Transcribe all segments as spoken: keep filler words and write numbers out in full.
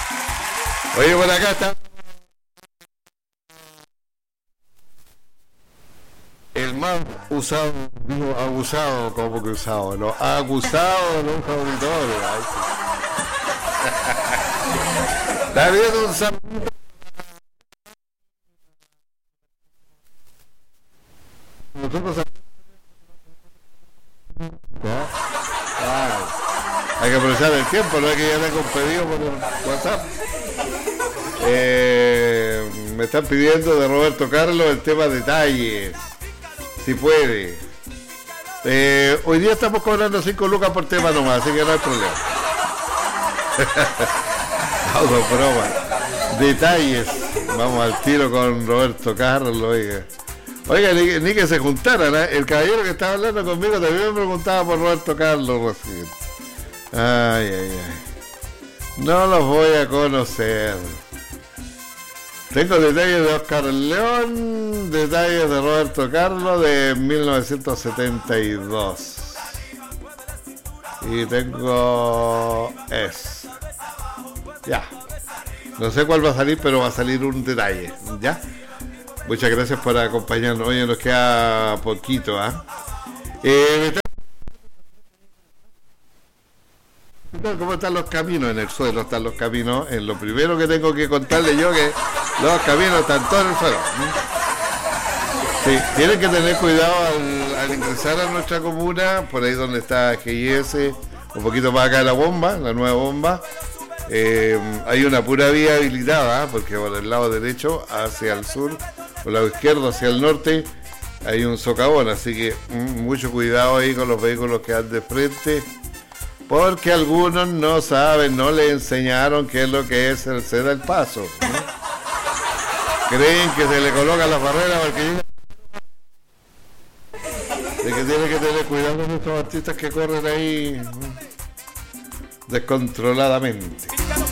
Oye, por acá está el más usado, digo, abusado, como que usado, ¿no? Acusado de los auditores. Ay, sí. Está viendo un saludo. Nosotros ¿ya? Ah, hay que aprovechar el tiempo, no hay que ya tengo un pedido por el WhatsApp. Eh, me están pidiendo de Roberto Carlos el tema detalles, si puede. Eh, hoy día estamos cobrando cinco lucas por tema nomás, así que no hay problema. No, no, broma. Detalles. Vamos al tiro con Roberto Carlos, oiga. Oiga, ni, ni que se juntaran, ¿eh? El caballero que estaba hablando conmigo también me preguntaba por Roberto Carlos recién. Ay, ay, ay. No los voy a conocer. Tengo detalles de Oscar León, detalles de Roberto Carlos de mil novecientos setenta y dos. Y tengo... es. Ya. No sé cuál va a salir, pero va a salir un detalle. ¿Ya? Muchas gracias por acompañarnos. Oye, nos queda poquito, ¿ah? ¿eh? Eh, ¿Cómo están los caminos? En el suelo están los caminos. Es lo primero que tengo que contarle yo, que los caminos están todos en el suelo. Sí, tienen que tener cuidado al, al ingresar a nuestra comuna, por ahí donde está G I S, un poquito más acá de la bomba, la nueva bomba. Eh, hay una pura vía habilitada, ¿eh? Porque por el lado derecho hacia el sur, por el lado izquierdo hacia el norte, hay un socavón, así que mm, mucho cuidado ahí con los vehículos que van de frente, porque algunos no saben, no les enseñaron qué es lo que es el ceda el paso, ¿no? Creen que se le colocan las barreras porque de que tiene que tener cuidado con estos artistas que corren ahí, ¿no? Descontroladamente.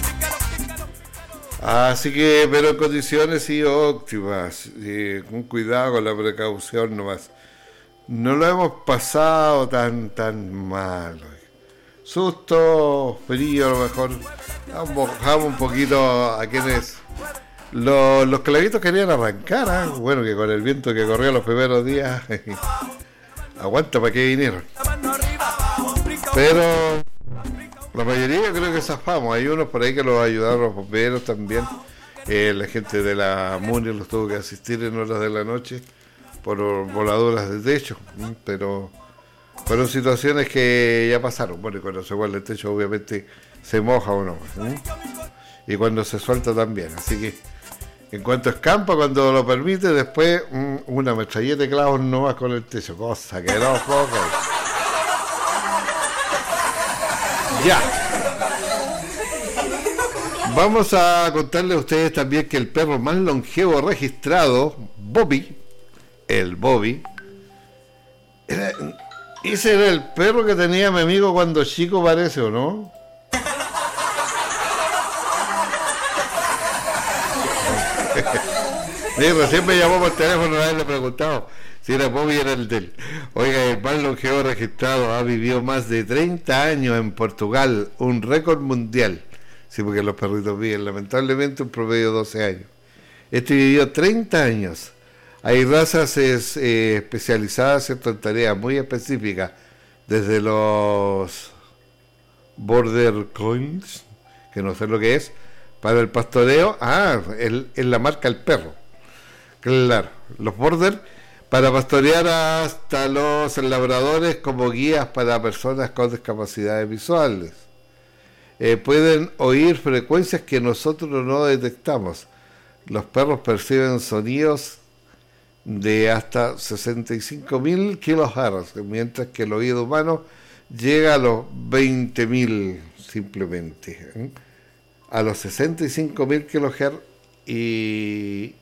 Así que, pero en condiciones sí óptimas, eh, con cuidado, con la precaución nomás. No lo hemos pasado tan, tan mal. Susto, frío, a lo mejor. Bajamos un poquito a quienes... Los, los clavitos querían arrancar, ¿eh? Bueno, que con el viento que corrió los primeros días, aguanta para qué vinieron. Pero... la mayoría creo que zafamos. Hay unos por ahí que los ayudaron los bomberos también. Eh, la gente de la MUNI los tuvo que asistir en horas de la noche por voladuras de techo. Pero fueron situaciones que ya pasaron. Bueno, y cuando se vuelve el techo obviamente se moja o no. ¿eh? Y cuando se suelta también. Así que en cuanto escampa, cuando lo permite, después mm, una metralleta de clavos no va con el techo. Cosa que no poca. Ya. Vamos a contarles a ustedes también que el perro más longevo registrado, Bobby, el Bobby, era, ese era el perro que tenía mi amigo cuando chico, parece, ¿o no? Sí, recién me llamó por teléfono, a él le he preguntado si era Bobby, era el de él. Oiga, el más longevo registrado ha vivido más de treinta años en Portugal, un récord mundial. Sí, porque los perritos viven lamentablemente un promedio de doce años. Este vivió treinta años. Hay razas es, eh, especializadas en tareas muy específicas, desde los Border Collies, que no sé lo que es, para el pastoreo. Ah, el, es la marca El Perro. Claro, los Border, para pastorear hasta los labradores como guías para personas con discapacidades visuales. Eh, pueden oír frecuencias que nosotros no detectamos. Los perros perciben sonidos de hasta sesenta y cinco mil kilohertz, mientras que el oído humano llega a los veinte mil simplemente. ¿eh? A los sesenta y cinco mil kilohertz, y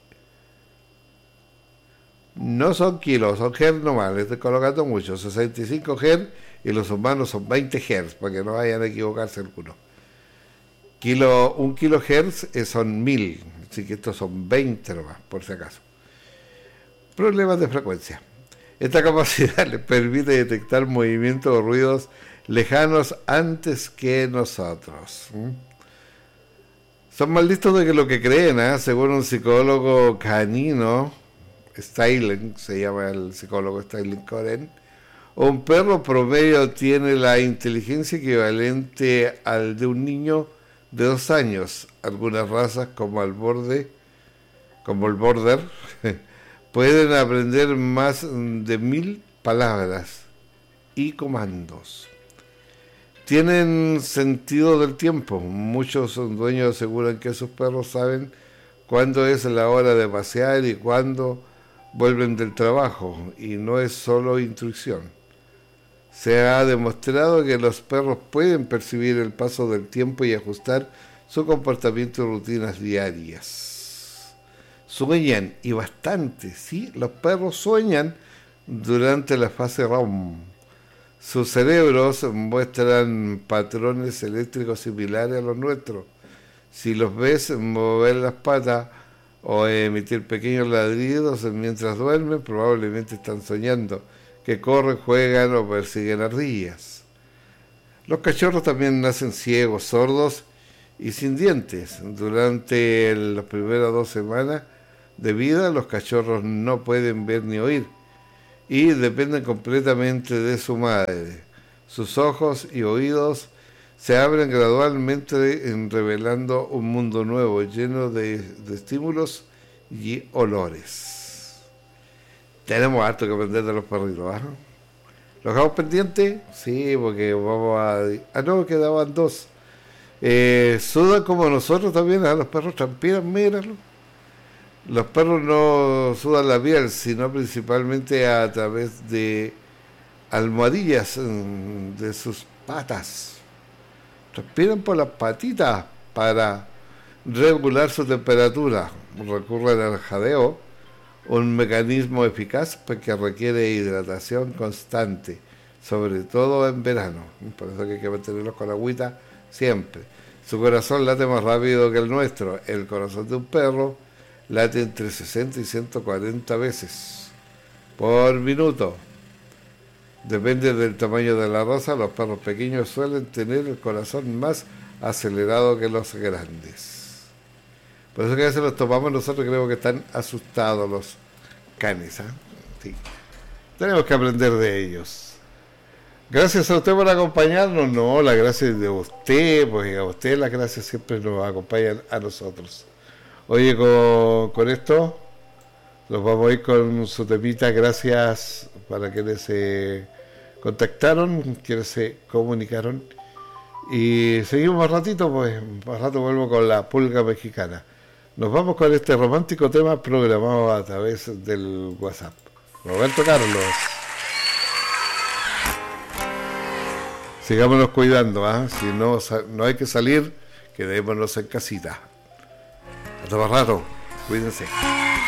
no son kilos, son hertz nomás, les estoy colocando mucho, sesenta y cinco hertz, y los humanos son veinte hertz, para que no vayan a equivocarse algunos. Kilo, un kilohertz son mil, así que estos son veinte nomás, por si acaso. Problemas de frecuencia. Esta capacidad les permite detectar movimientos o ruidos lejanos antes que nosotros. ¿Mm? Son más listos de que lo que creen, ¿eh? Según un psicólogo canino, Styling, se llama el psicólogo Styling Coren, un perro promedio tiene la inteligencia equivalente al de un niño de dos años. Algunas razas, como el borde, como el border, pueden aprender más de mil palabras y comandos. Tienen sentido del tiempo. Muchos dueños aseguran que sus perros saben cuándo es la hora de pasear y cuándo vuelven del trabajo, y no es solo instrucción. Se ha demostrado que los perros pueden percibir el paso del tiempo y ajustar su comportamiento y rutinas diarias. Sueñan, y bastante, ¿sí? Los perros sueñan durante la fase R E M. Sus cerebros muestran patrones eléctricos similares a los nuestros. Si los ves mover las patas o emitir pequeños ladridos mientras duermen, probablemente están soñando que corren, juegan o persiguen ardillas. Los cachorros también nacen ciegos, sordos y sin dientes. Durante las primeras dos semanas de vida, los cachorros no pueden ver ni oír y dependen completamente de su madre. Sus ojos y oídos se abren gradualmente, revelando un mundo nuevo, lleno de, de estímulos y olores. Tenemos harto que aprender de los perritos, ¿eh? ¿Los dejamos pendientes? Sí, porque vamos a... Ah, no, quedaban dos. Eh, sudan como nosotros también, ¿eh? Los perros transpiran, míralo. Los perros no sudan la piel, sino principalmente a través de almohadillas de sus patas. Transpiran por las patitas para regular su temperatura. Recurren al jadeo, un mecanismo eficaz que requiere hidratación constante, sobre todo en verano. Por eso que hay que mantenerlos con agüita siempre. Su corazón late más rápido que el nuestro. El corazón de un perro late entre sesenta y ciento cuarenta veces por minuto. Depende del tamaño de la raza. Los perros pequeños suelen tener el corazón más acelerado que los grandes. Por eso que a veces los tomamos nosotros, creo que están asustados los canes, ¿eh? Sí. Tenemos que aprender de ellos. Gracias a usted por acompañarnos. No, la gracia es de usted, porque a usted las gracias siempre nos acompañan a nosotros. Oye, con, con esto nos vamos a ir con su temita. Gracias para quienes se contactaron, quienes se comunicaron. Y seguimos más ratito, pues más rato vuelvo con la pulga mexicana. Nos vamos con este romántico tema programado a través del WhatsApp. Roberto Carlos. Sigámonos cuidando, ¿eh? Si no, no hay que salir, quedémonos en casita. Hasta más rato. Cuídense.